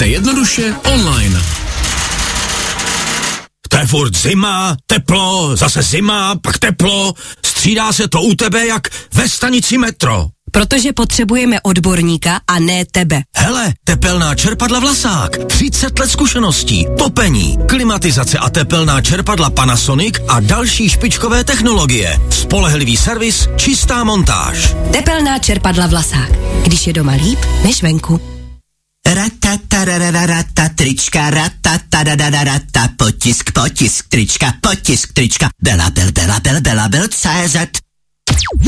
jednoduše online. To je furt zima, teplo, zase zima, pak teplo. Střídá se to u tebe jak ve stanici metro. Protože potřebujeme odborníka a ne tebe. Hele, tepelná čerpadla Vlasák. 30 let zkušeností, topení, klimatizace a tepelná čerpadla Panasonic a další špičkové technologie. Spolehlivý servis, čistá montáž. Tepelná čerpadla Vlasák. Když je doma líp, než venku. Rata, trička, rata, potisk, trička, Belabel, CZ.